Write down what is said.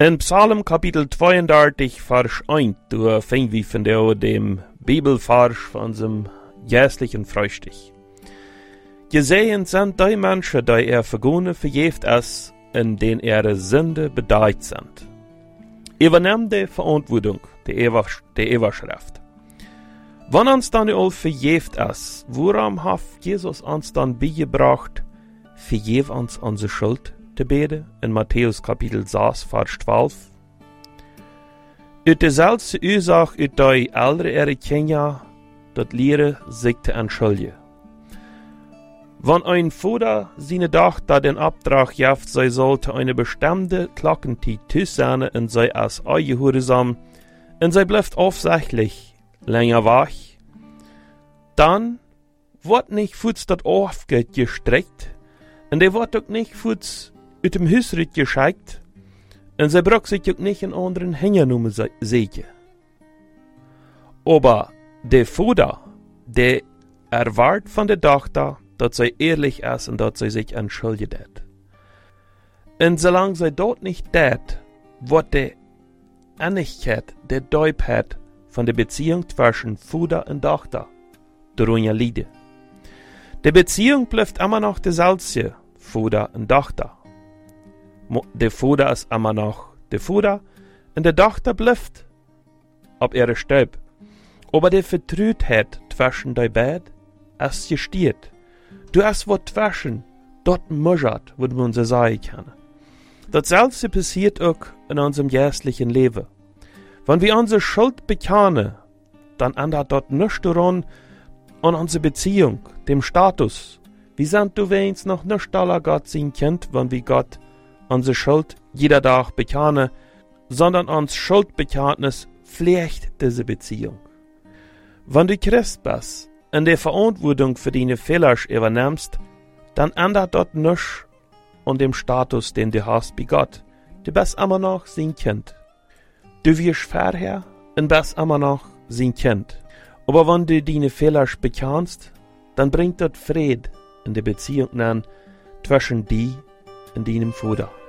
In Psalm kapitel 32, Vers 1, da fing wir von dem Bibelvers von unserem jährlichen Frühstück. Gesehen sind die Menschen, die vergone verjeft ist, in denen ihre Sünde bedeutet sind. Übernehmen die Verantwortung, die Überschrift. Wenn uns dann all verjeft ist, woran hat Jesus uns dann beigebracht, verjef uns unsere Schuld zu beten, in Matthäus kapitel 6, Vers 12. Uit dezelfde Ursache uit die ältere erkennen, dat leren sich zu entschuldigen. Wenn ein Vater seine Tochter den Auftrag gibt, sie sollte eine bestimmte Glockenzeit sein und sie als ungehorsam und sie bleibt aufsichtlich länger wach, dann wird nicht Fuß das aufgeht gestreckt und der wird auch nicht Fuß uit dem Hüsrit geschickt und sie braucht sich auch nicht in anderen Hängernummer sehen. Aber der Vater, der erwartet von der Tochter, dass sie ehrlich ist und dass sie sich entschuldigt hat. Und solange sie dort nicht tät, wird die Einigkeit, der Deubheit von der Beziehung zwischen Vater und Tochter darunter leiden. Die Beziehung bleibt immer noch dieselbe, Vater und Tochter. Der Vater ist immer noch der Vater und der Tochter bleibt auf ihre Stab. Aber die Vertrautheit zwischen die beiden ist gestiert. Du hast was zwischen, dort mögert, würde man so sagen kann. Dasselbe passiert auch in unserem jährlichen Leben. Wenn wir unsere Schuld bekennen, dann ändert dort nichts daran an unsere Beziehung, dem Status. Wir sind du wenigstens noch nicht aller Gott sein Kind, wenn wir Gott unsere Schuld jeder Tag bekennen, sondern uns Schuldbekenntnis pflegt diese Beziehung. Wenn du Christ bist, in der Verantwortung für deine Fehler übernimmst, dann ändert dort nichts an dem Status, den du hast bei Gott. Du bist immer noch sein Kind. Du wirst vorher und bist immer noch sein Kind. Aber wenn du deine Fehler bekennst, dann bringt dort Frieden in der Beziehung an zwischen dir und deinem Vater.